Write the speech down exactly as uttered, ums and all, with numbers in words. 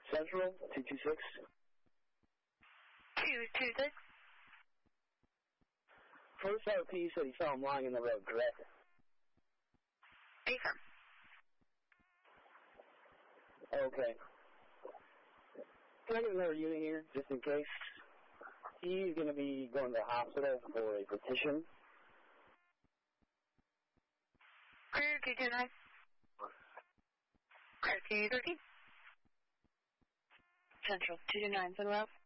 Central, two two six. two two six. First R P said he saw him lying in the road, correct? Affirm. Okay. Can I get another unit here, just in case? He's going to be going to the hospital for a petition. Clear two two nine. Clear two thirteen. Central two two nine, send out.